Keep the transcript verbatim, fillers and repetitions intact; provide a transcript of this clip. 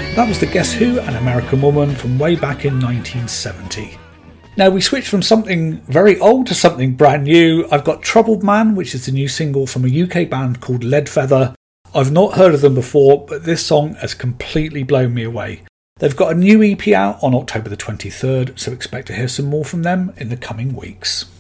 That was the Guess Who, An American Woman from way back in nineteen seventy. Now we switch from something very old to something brand new. I've got Troubled Man, which is the new single from a U K band called Leadfeather. I've not heard of them before, but this song has completely blown me away. They've got a new E P out on October the twenty-third, so expect to hear some more from them in the coming weeks.